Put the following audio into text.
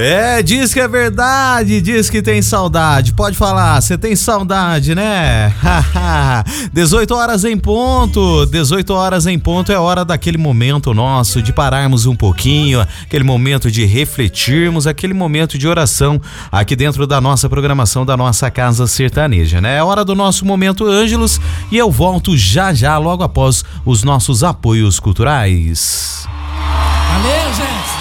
Diz que é verdade, diz que tem saudade. Pode falar, você tem saudade, né? 18 horas em ponto. 18 horas em ponto é hora daquele momento nosso de pararmos um pouquinho, aquele momento de refletirmos, aquele momento de oração aqui dentro da nossa programação da nossa Casa Sertaneja, né? É hora do nosso Momento Ângelos e eu volto já logo após os nossos apoios culturais. Valeu, gente!